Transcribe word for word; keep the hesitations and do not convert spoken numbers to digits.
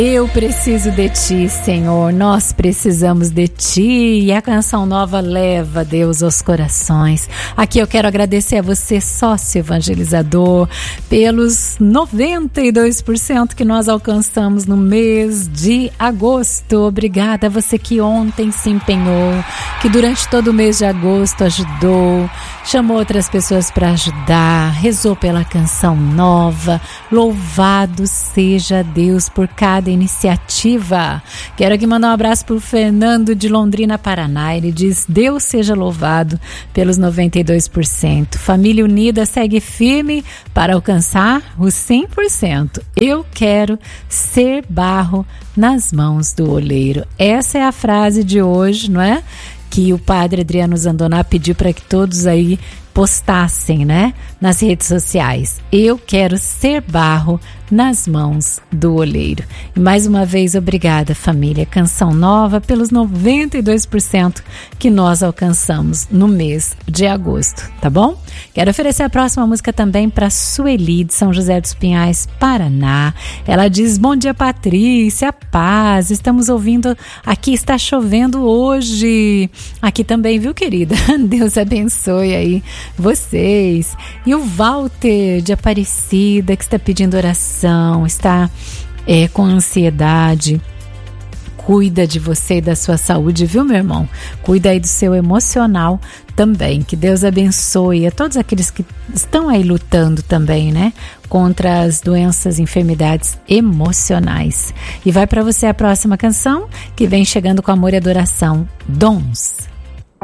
Eu preciso de ti, Senhor, nós precisamos de ti, e a canção nova leva Deus aos corações. Aqui eu quero agradecer a você, sócio evangelizador, pelos noventa e dois por cento que nós alcançamos no mês de agosto. Obrigada a você que ontem se empenhou, que durante todo o mês de agosto ajudou, chamou outras pessoas para ajudar, rezou pela canção nova. Louvado seja Deus por cada iniciativa. Quero aqui mandar um abraço para o Fernando de Londrina, Paraná. Ele diz: Deus seja louvado pelos noventa e dois por cento. Família unida segue firme para alcançar os cem por cento. Eu quero ser barro nas mãos do oleiro. Essa é a frase de hoje, não é? Que o padre Adriano Zandoná pediu para que todos aí postassem, né, nas redes sociais. Eu quero ser barro nas mãos do oleiro. E mais uma vez, obrigada, família. Canção nova pelos noventa e dois por cento que nós alcançamos no mês de agosto, tá bom? Quero oferecer a próxima música também para Sueli, de São José dos Pinhais, Paraná. Ela diz: bom dia, Patrícia, paz, estamos ouvindo, aqui está chovendo hoje. Aqui também, viu, querida? Deus abençoe aí vocês. E o Walter de Aparecida, que está pedindo oração, está é, com ansiedade. Cuida de você e da sua saúde, viu, meu irmão? Cuida aí do seu emocional também. Que Deus abençoe a todos aqueles que estão aí lutando também, né? Contra as doenças e enfermidades emocionais. E vai para você a próxima canção, que vem chegando com amor e adoração, Dons.